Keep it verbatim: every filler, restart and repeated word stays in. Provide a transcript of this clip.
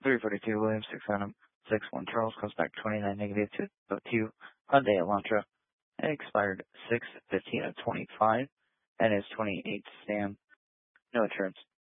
three forty-two Williams, six Adam, six one Charles, comes back twenty-nine negative two oh two Hyundai Elantra, and expired six fifteen of twenty-five, and is twenty-eight Sam, no insurance.